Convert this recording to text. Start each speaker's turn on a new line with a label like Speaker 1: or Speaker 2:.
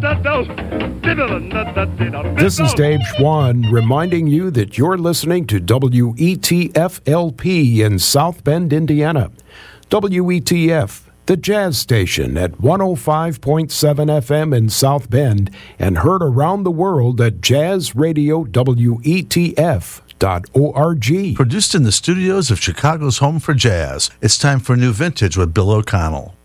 Speaker 1: This is Dave Schwann reminding you that you're listening to WETF-LP in South Bend, Indiana. WETF, the jazz station at 105.7 FM in South Bend and heard around the world at jazzradiowetf.org.
Speaker 2: Produced in the studios of Chicago's Home for Jazz, it's time for New Vintage with Bill O'Connell.